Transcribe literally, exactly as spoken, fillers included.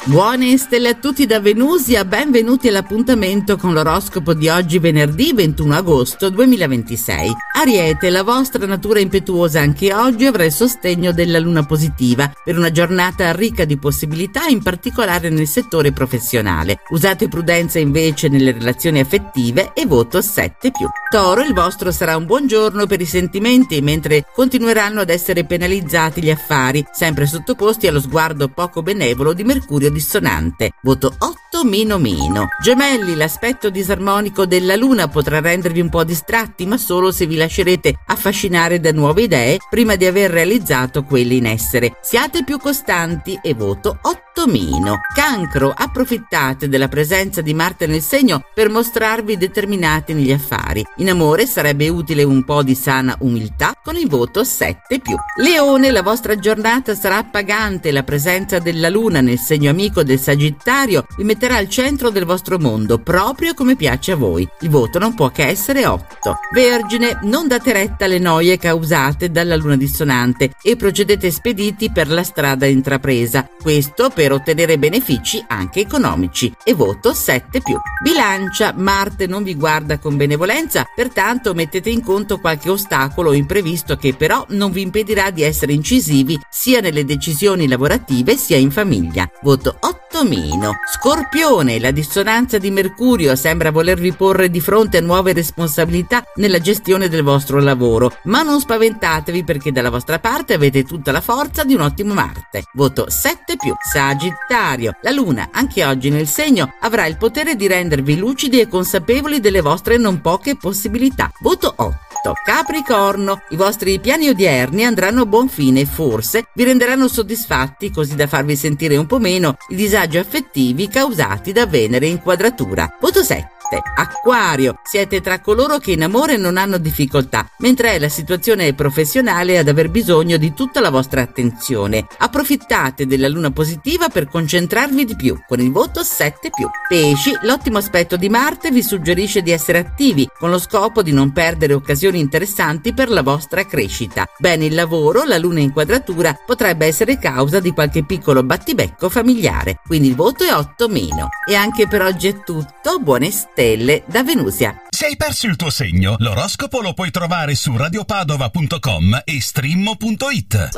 Buone stelle a tutti da Venusia, benvenuti all'appuntamento con l'oroscopo di oggi venerdì ventuno agosto duemilaventisei. Ariete, la vostra natura impetuosa anche oggi avrà il sostegno della luna positiva per una giornata ricca di possibilità, in particolare nel settore professionale. Usate prudenza invece nelle relazioni affettive e voto sette più. Toro, il vostro sarà un buon giorno per i sentimenti, mentre continueranno ad essere penalizzati gli affari, sempre sottoposti allo sguardo poco benevolo di Mercurio dissonante. Voto otto meno meno. Gemelli, l'aspetto disarmonico della luna potrà rendervi un po' distratti, ma solo se vi lascerete affascinare da nuove idee prima di aver realizzato quelle in essere. Siate più costanti e voto otto meno. Cancro, approfittate della presenza di Marte nel segno per mostrarvi determinati negli affari. In amore sarebbe utile un po' di sana umiltà con il voto sette più. Leone, la vostra giornata sarà appagante, la presenza della luna nel segno amico del Sagittario vi metterà al centro del vostro mondo, proprio come piace a voi. Il voto non può che essere otto. Vergine, non date retta alle noie causate dalla luna dissonante e procedete spediti per la strada intrapresa, questo per ottenere benefici anche economici, e voto sette più. Bilancia, Marte non vi guarda con benevolenza, pertanto mettete in conto qualche ostacolo o imprevisto che però non vi impedirà di essere incisivi sia nelle decisioni lavorative sia in famiglia. Voto otto meno. Scorpione, la dissonanza di Mercurio sembra volervi porre di fronte a nuove responsabilità nella gestione del vostro lavoro, ma non spaventatevi perché dalla vostra parte avete tutta la forza di un ottimo Marte. Voto sette più. Sagittario, la luna anche oggi nel segno avrà il potere di rendervi lucidi e consapevoli delle vostre non poche possibilità. Voto otto. Capricorno, i vostri piani odierni andranno a buon fine e forse vi renderanno soddisfatti, così da farvi sentire un po' meno i disagi affettivi causati da Venere in quadratura. Voto sette. Acquario, siete tra coloro che in amore non hanno difficoltà, mentre è la situazione professionale ad aver bisogno di tutta la vostra attenzione. Approfittate della luna positiva per concentrarvi di più, con il voto sette più. Pesci, l'ottimo aspetto di Marte vi suggerisce di essere attivi, con lo scopo di non perdere occasioni interessanti per la vostra crescita. Bene il lavoro, la luna in quadratura potrebbe essere causa di qualche piccolo battibecco familiare, quindi il voto è otto meno. E anche per oggi è tutto, buone stelle da Venusia. Se hai perso il tuo segno, l'oroscopo lo puoi trovare su radiopadova punto com e streammo punto it.